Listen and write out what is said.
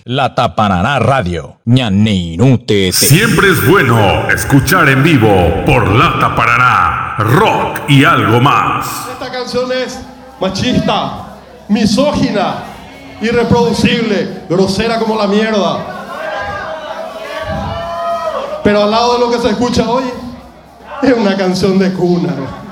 Lata Paraná Radio. Ñaninute. Siempre es bueno escuchar en vivo por Lata Paraná, rock y algo más. Esta canción es machista, misógina, irreproducible, grosera como la mierda. Pero al lado de lo que se escucha hoy, es una canción de cuna.